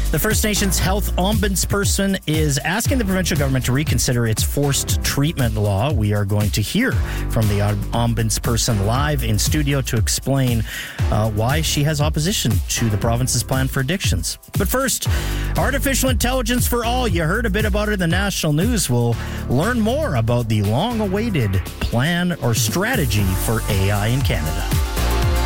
The First Nations Health Ombudsperson is asking the provincial government to reconsider its forced treatment law. We are going to hear from the Ombudsperson live in studio to explain why she has opposition to the province's plan for addictions. But first, artificial intelligence for all. You heard a bit about it in the national news. We'll learn more about the long-awaited plan or strategy for AI in Canada.